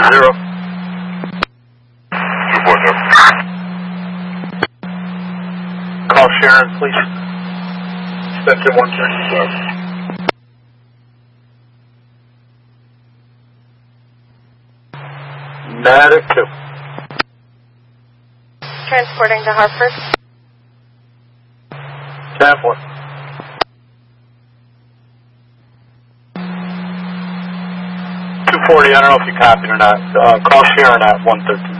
0. 240. Call Sharon, please. Extension 137. Medic 2. Transporting to Hartford. 10-4. 240, I don't know if you copied or not. Call Sharon at 113.